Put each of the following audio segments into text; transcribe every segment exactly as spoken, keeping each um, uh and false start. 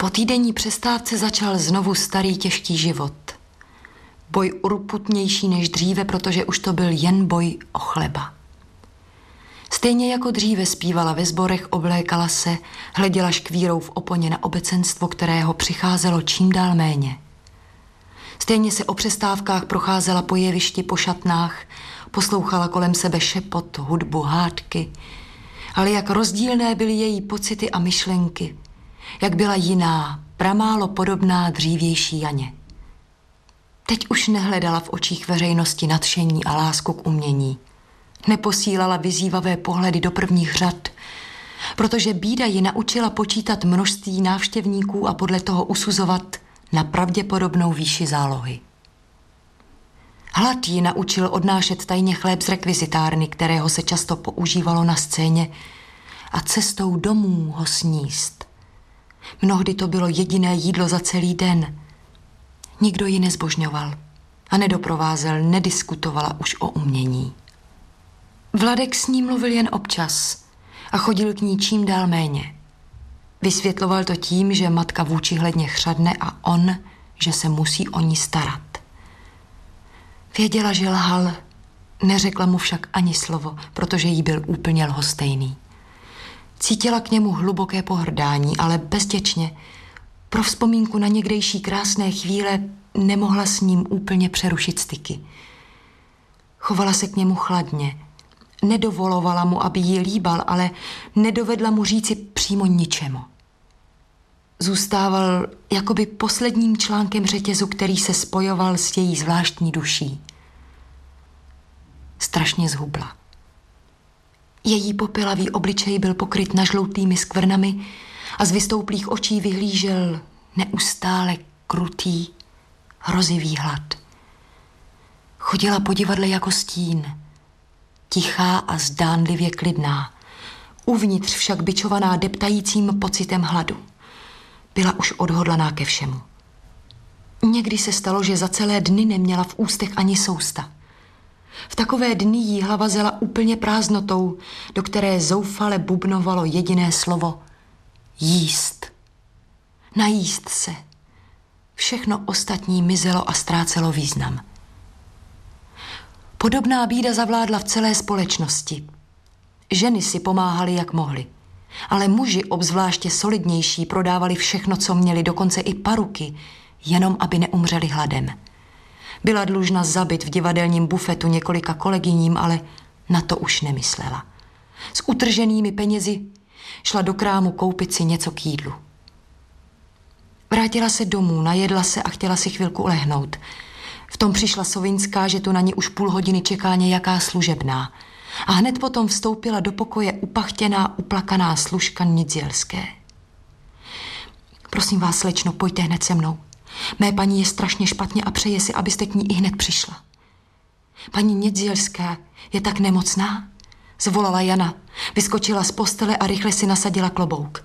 Po týdenní přestávce začal znovu starý těžký život. Boj urputnější než dříve, protože už to byl jen boj o chleba. Stejně jako dříve zpívala ve sborech, oblékala se, hleděla škvírou v oponě na obecenstvo, kterého přicházelo čím dál méně. Stejně se o přestávkách procházela po jevišti, po šatnách, poslouchala kolem sebe šepot, hudbu, hádky, ale jak rozdílné byly její pocity a myšlenky, jak byla jiná, pramálo podobná dřívější Janě. Teď už nehledala v očích veřejnosti nadšení a lásku k umění. Neposílala vyzývavé pohledy do prvních řad, protože bída ji naučila počítat množství návštěvníků a podle toho usuzovat na pravděpodobnou výši zálohy. Hlad ji naučil odnášet tajně chléb z rekvizitárny, kterého se často používalo na scéně, a cestou domů ho sníst. Mnohdy to bylo jediné jídlo za celý den. Nikdo ji nezbožňoval a nedoprovázel, nediskutovala už o umění. Vladek s ní mluvil jen občas a chodil k ní čím dál méně. Vysvětloval to tím, že matka vůčihledně chřadne a on, že se musí o ní starat. Věděla, že lhal, neřekla mu však ani slovo, protože jí byl úplně lhostejný. Cítila k němu hluboké pohrdání, ale bezděčně, pro vzpomínku na někdejší krásné chvíle, nemohla s ním úplně přerušit styky. Chovala se k němu chladně, nedovolovala mu, aby jí líbal, ale nedovedla mu říci přímo ničemu. Zůstával jakoby posledním článkem řetězu, který se spojoval s její zvláštní duší. Strašně zhubla. Její popelavý obličej byl pokryt nažloutými skvrnami a z vystouplých očí vyhlížel neustále krutý, hrozivý hlad. Chodila po divadle jako stín, tichá a zdánlivě klidná, uvnitř však bičovaná deptajícím pocitem hladu. Byla už odhodlaná ke všemu. Někdy se stalo, že za celé dny neměla v ústech ani sousta. V takové dny jí hlava zela úplně prázdnotou, do které zoufale bubnovalo jediné slovo – jíst. Najíst se. Všechno ostatní mizelo a ztrácelo význam. Podobná bída zavládla v celé společnosti. Ženy si pomáhaly, jak mohly. Ale muži, obzvláště solidnější, prodávali všechno, co měli, dokonce i paruky, jenom aby neumřeli hladem. Byla dlužna zabit v divadelním bufetu několika kolegyním, ale na to už nemyslela. S utrženými penězi šla do krámu koupit si něco k jídlu. Vrátila se domů, najedla se a chtěla si chvilku ulehnout. V tom přišla Sovinská, že tu na ní už půl hodiny čeká nějaká služebná. A hned potom vstoupila do pokoje upachtěná, uplakaná služka Nidzielské. Prosím vás, slečno, pojďte hned se mnou. Mé paní je strašně špatně a přeje si, abyste k ní i hned přišla. Paní Nidzielská je tak nemocná, zvolala Jana, vyskočila z postele a rychle si nasadila klobouk.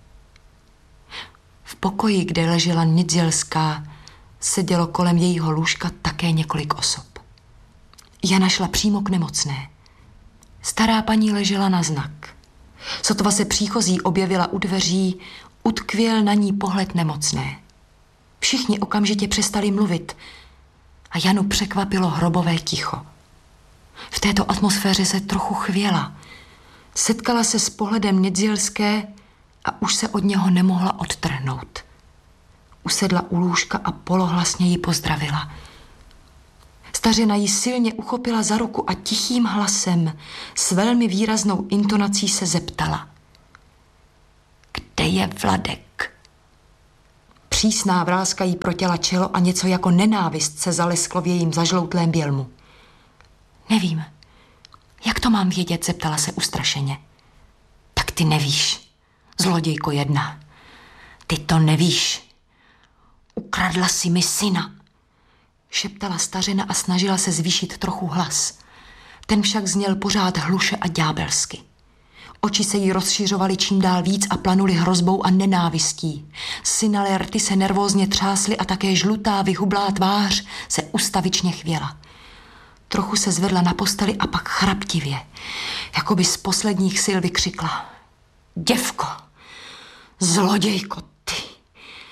V pokoji, kde ležela Nidzielská, sedělo kolem jejího lůžka také několik osob. Jana šla přímo k nemocné. Stará paní ležela na znak. Sotva se příchozí objevila u dveří, utkvěl na ní pohled nemocné. Všichni okamžitě přestali mluvit a Janu překvapilo hrobové ticho. V této atmosféře se trochu chvěla. Setkala se s pohledem Nidzielské a už se od něho nemohla odtrhnout. Usedla u lůžka a polohlasně ji pozdravila. Stařena ji silně uchopila za ruku a tichým hlasem s velmi výraznou intonací se zeptala. Kde je Vladek? Přísná vrázka jí protěla čelo a něco jako nenávist se zalesklo v jejím zažloutlém bělmu. Nevím. Jak to mám vědět? Zeptala se ustrašeně. Tak ty nevíš, zlodějko jedna. Ty to nevíš. Ukradla si mi syna. Šeptala stařena a snažila se zvýšit trochu hlas. Ten však zněl pořád hluše a ďábelsky. Oči se jí rozšiřovaly čím dál víc a planuly hrozbou a nenávistí. Synalé rty se nervózně třásly a také žlutá, vyhublá tvář se ustavičně chvěla. Trochu se zvedla na posteli a pak chraptivě, jako by z posledních sil vykřikla. Děvko, zlodějko, ty,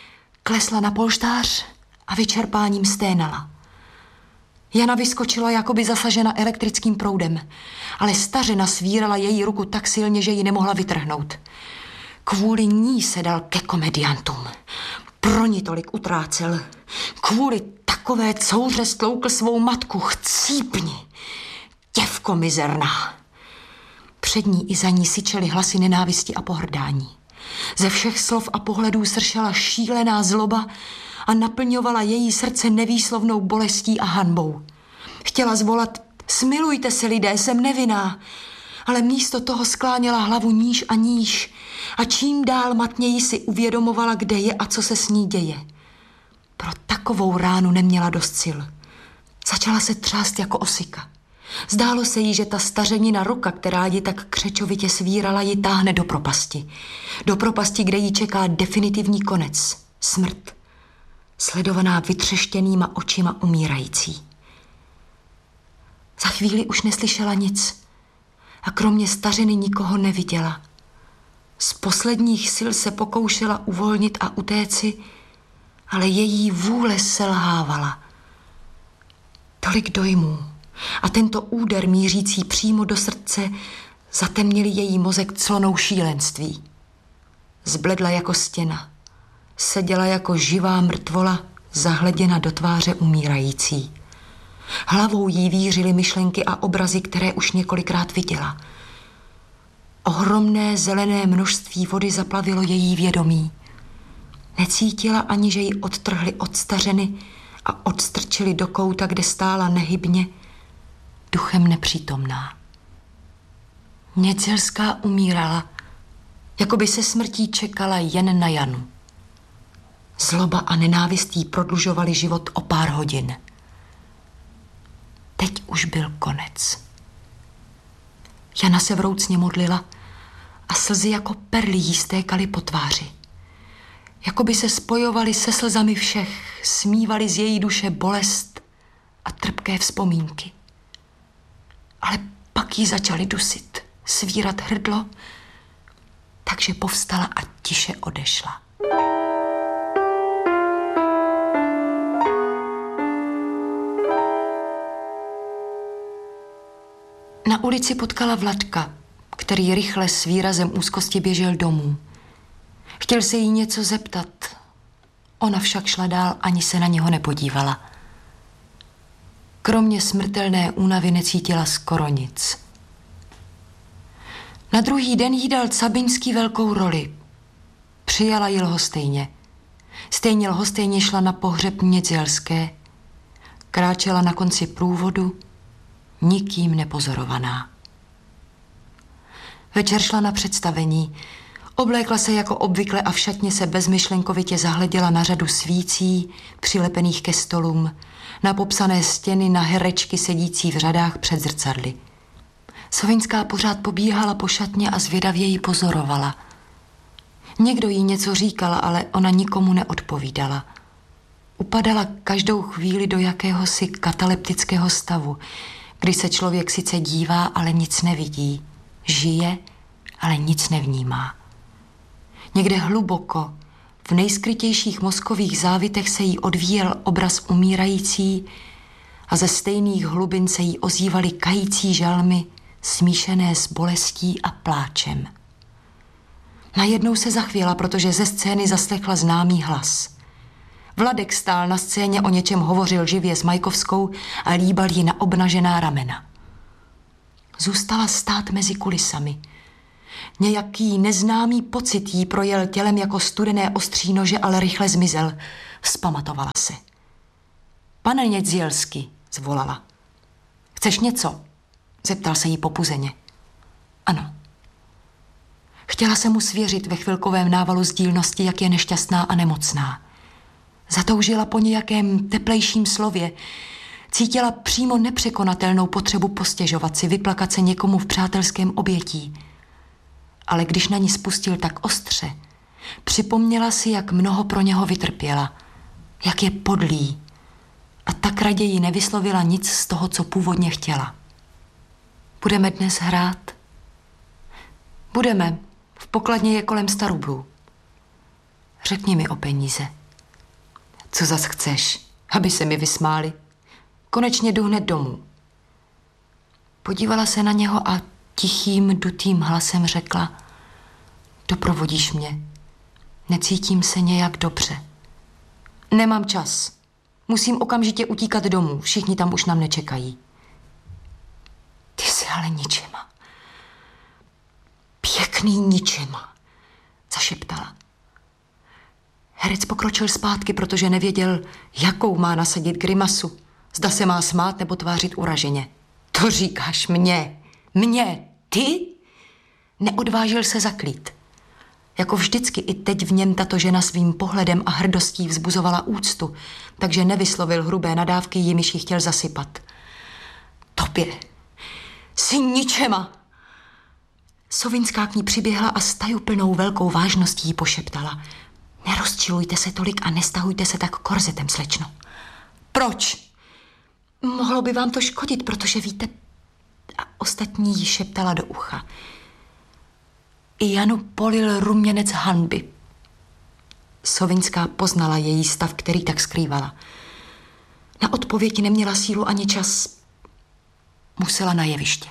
Klesla na polštář a vyčerpáním sténala. Jana vyskočila, jakoby zasažena elektrickým proudem, ale stařena svírala její ruku tak silně, že ji nemohla vytrhnout. Kvůli ní se dal ke komediantům. Pro ní tolik utrácel. Kvůli takové couře stloukl svou matku. Chcípni, děvko mizerná. Před ní i za ní syčely hlasy nenávisti a pohrdání. Ze všech slov a pohledů sršela šílená zloba a naplňovala její srdce nevýslovnou bolestí a hanbou. Chtěla zvolat: smilujte se, lidé, jsem nevinná. Ale místo toho skláněla hlavu níž a níž a čím dál matněji si uvědomovala, kde je a co se s ní děje. Pro takovou ránu neměla dost sil. Začala se třást jako osika. Zdálo se jí, že ta stařenina ruka, která ji tak křečovitě svírala, ji táhne do propasti. Do propasti, kde ji čeká definitivní konec. Smrt. Sledovaná vytřeštěnýma očima umírající. Za chvíli už neslyšela nic a kromě stařiny nikoho neviděla. Z posledních sil se pokoušela uvolnit a utéci, ale její vůle selhávala. Tolik dojmů a tento úder mířící přímo do srdce zatemnili její mozek clonou šílenství. Zbledla jako stěna. Seděla jako živá mrtvola, zahleděna do tváře umírající. Hlavou jí vířily myšlenky a obrazy, které už několikrát viděla. Ohromné zelené množství vody zaplavilo její vědomí. Necítila ani, že ji odtrhli od stařeny a odstrčili do kouta, kde stála nehybně, duchem nepřítomná. Nědzelská umírala, jako by se smrtí čekala jen na Janu. Zloba a nenávist jí prodlužovaly život o pár hodin. Teď už byl konec. Jana se vroucně modlila a slzy jako perly jí stékaly po tváři. Jakoby se spojovaly se slzami všech, smívaly z její duše bolest a trpké vzpomínky. Ale pak jí začaly dusit, svírat hrdlo, takže povstala a tiše odešla. Na ulici potkala Vladka, který rychle s výrazem úzkosti běžel domů. Chtěl se jí něco zeptat. Ona však šla dál, ani se na něho nepodívala. Kromě smrtelné únavy necítila skoro nic. Na druhý den jí dal Cabiňský velkou roli. Přijala ji lhostejně. Stejně lhostejně šla na pohřeb Nědzielské. Kráčela na konci průvodu, nikým nepozorovaná. Večer šla na představení. Oblékla se jako obvykle a v šatně se bezmyšlenkovitě zahleděla na řadu svící, přilepených ke stolům, na popsané stěny, na herečky sedící v řadách před zrcadly. Sovinská pořád pobíhala po šatně a zvědavě ji pozorovala. Někdo jí něco říkal, ale ona nikomu neodpovídala. Upadala každou chvíli do jakéhosi kataleptického stavu, kdy se člověk sice dívá, ale nic nevidí. Žije, ale nic nevnímá. Někde hluboko, v nejskrytějších mozkových závitech se jí odvíjel obraz umírající a ze stejných hlubin se jí ozývaly kající žalmy, smíšené s bolestí a pláčem. Najednou se zachvěla, protože ze scény zaslechla známý hlas. Vladek stál na scéně, o něčem hovořil živě s Majkovskou a líbal jí na obnažená ramena. Zůstala stát mezi kulisami. Nějaký neznámý pocit jí projel tělem jako studené ostří nože, ale rychle zmizel. Vzpamatovala se. Pane Nědzielsky, zvolala. Chceš něco? Zeptal se jí popuzeně. Ano. Chtěla se mu svěřit ve chvilkovém návalu sdílnosti, jak je nešťastná a nemocná. Zatoužila po nějakém teplejším slově. Cítila přímo nepřekonatelnou potřebu postěžovat si, vyplakat se někomu v přátelském obětí. Ale když na ní spustil tak ostře, připomněla si, jak mnoho pro něho vytrpěla, jak je podlý, a tak raději nevyslovila nic z toho, co původně chtěla. Budeme dnes hrát? Budeme. V pokladně je kolem sta rublů. Řekni mi o peníze. Co zas chceš? Aby se mi vysmáli. Konečně jdu hned domů. Podívala se na něho a tichým, dutým hlasem řekla: doprovodíš mě. Necítím se nějak dobře. Nemám čas. Musím okamžitě utíkat domů. Všichni tam už na mne čekají. Ty jsi ale ničema. Pěkný ničema, zašeptala. Herec pokročil zpátky, protože nevěděl, jakou má nasadit grimasu. Zda se má smát nebo tvářit uraženě. To říkáš mě? Mě? Ty? Neodvážil se zaklít. Jako vždycky i teď v něm tato žena svým pohledem a hrdostí vzbuzovala úctu, takže nevyslovil hrubé nadávky, jimiž ji chtěl zasypat. Tobě. Jsi ničema. Sovinská k ní přiběhla a s tajuplnou velkou vážností jí pošeptala: nerozčilujte se tolik a nestahujte se tak korzetem, slečno. Proč? Mohlo by vám to škodit, protože víte... A ostatní jí šeptala do ucha. I Janu polil ruměnec hanby. Sovinská poznala její stav, který tak skrývala. Na odpověď neměla sílu ani čas. Musela na jeviště.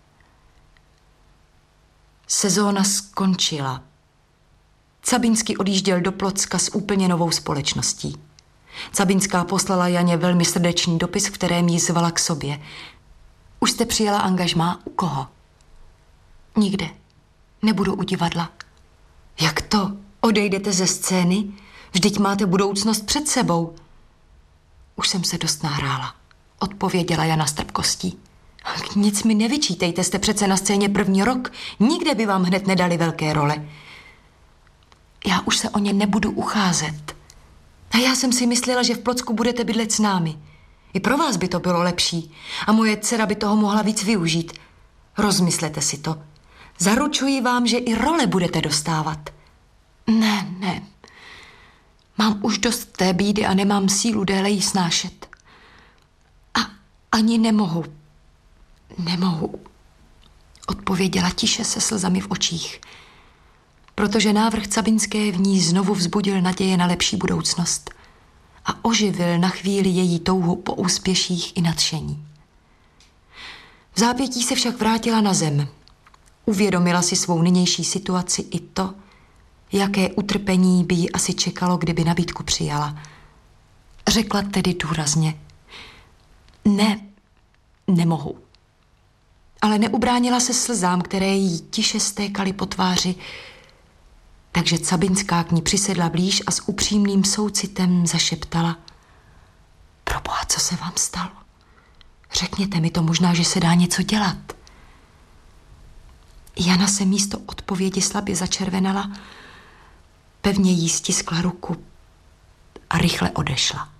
Sezóna skončila. Cabinský odjížděl do Plocka s úplně novou společností. Cabinská poslala Janě velmi srdečný dopis, v kterém jí zvala k sobě. Už jste přijela angažmá? U koho? Nikde. Nebudu u divadla. Jak to? Odejdete ze scény? Vždyť máte budoucnost před sebou. Už jsem se dost nahrála, odpověděla Jana s trpkostí. Nic mi nevyčítejte, jste přece na scéně první rok. Nikde by vám hned nedali velké role. Já už se o ně nebudu ucházet. A já jsem si myslela, že v Plocku budete bydlet s námi. I pro vás by to bylo lepší a moje dcera by toho mohla víc využít. Rozmyslete si to. Zaručuji vám, že i role budete dostávat. Ne, ne. Mám už dost té bídy a nemám sílu déle jí snášet. A ani nemohu. Nemohu. Odpověděla tiše se slzami v očích. Protože návrh Cabinské v ní znovu vzbudil naděje na lepší budoucnost a oživil na chvíli její touhu po úspěších i nadšení. V zápětí se však vrátila na zem. Uvědomila si svou nynější situaci i to, jaké utrpení by ji asi čekalo, kdyby nabídku přijala. Řekla tedy důrazně: ne, nemohu. Ale neubránila se slzám, které jí tiše stékaly po tváři, takže Cabinská k ní přisedla blíž a s upřímným soucitem zašeptala: proboha, co se vám stalo? Řekněte mi to, možná, že se dá něco dělat. Jana se místo odpovědi slabě začervenala, pevně jí stiskla ruku a rychle odešla.